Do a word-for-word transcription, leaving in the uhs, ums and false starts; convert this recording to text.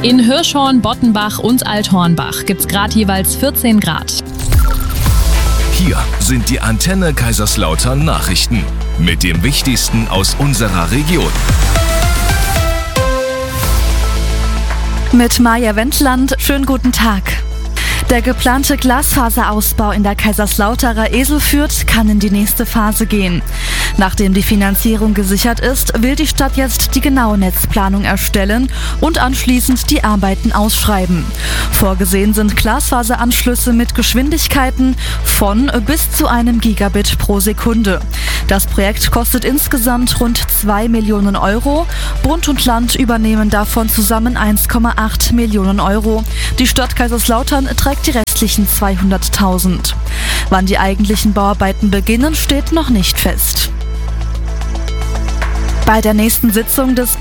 In Hirschhorn, Bottenbach und Althornbach gibt's gerade jeweils vierzehn Grad. Hier sind die Antenne Kaiserslautern Nachrichten mit dem Wichtigsten aus unserer Region. Mit Maja Wendland, schönen guten Tag. Der geplante Glasfaserausbau in der Kaiserslauterer Eselfürth kann in die nächste Phase gehen. Nachdem die Finanzierung gesichert ist, will die Stadt jetzt die genaue Netzplanung erstellen und anschließend die Arbeiten ausschreiben. Vorgesehen sind Glasfaseranschlüsse mit Geschwindigkeiten von bis zu einem Gigabit pro Sekunde. Das Projekt kostet insgesamt rund zwei Millionen Euro. Bund und Land übernehmen davon zusammen eins Komma acht Millionen Euro. Die Stadt Kaiserslautern trägt die restlichen zweihunderttausend. Wann die eigentlichen Bauarbeiten beginnen, steht noch nicht fest. Bei der nächsten Sitzung des